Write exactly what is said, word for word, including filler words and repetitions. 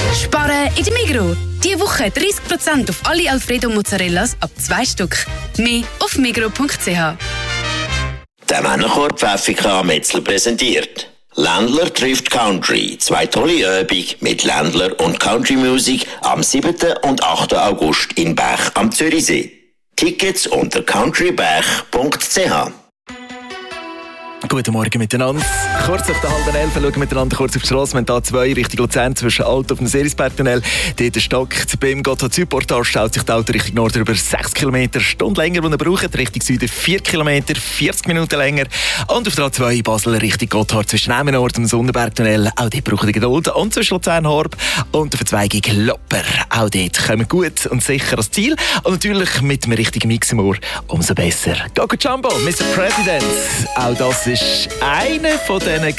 Sparen in der Migros. Diese Woche dreißig Prozent auf alle Alfredo Mozzarellas ab zwei Stück. Mehr auf migros punkt c h. Der Männerchor Pfäffiker Metzler präsentiert Ländler trifft Country. Zwei tolle Übungen mit Ländler und Country Music am siebten und achten August in Bech am Zürichsee. Tickets unter countrybech punkt c h. Guten Morgen miteinander. Kurz nach der halben elf schauen wir miteinander kurz auf die Strasse. Wir haben A zwei Richtung Luzern zwischen Alt- und dem Serisbergtunnel. Dort der Stock. Beim Gotthard-Südportal staut sich die Auto Richtung Norden über sechs Kilometer, Stunde länger, die ihr braucht. Richtung Süden vier Kilometer, vierzig Minuten länger. Und auf der A zwei Basel Richtung Gotthard zwischen Emmenort und dem Sonnenbergtunnel. Auch dort brauchen die Geduld. Und zwischen Luzern-Horb und der Verzweigung Lopper. Auch dort kommen wir gut und sicher ans Ziel. Und natürlich mit einem richtigen Mix im Ohr. Umso besser. Gogo Jumbo, Mister President. Auch das ist einer von diesen